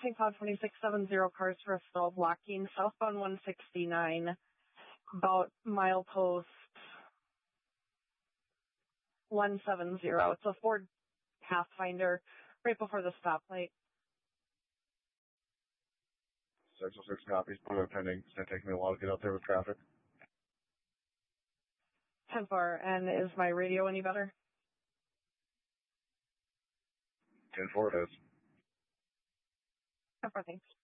St. Cloud 2670, cars for a stall blocking southbound 169, about milepost 170. It's a Ford Pathfinder right before the stoplight. 606 copies, blue pending. It's going to take me a while to get out there with traffic. 10-4, and is my radio any better? 10-4 it is. 10-4, thanks.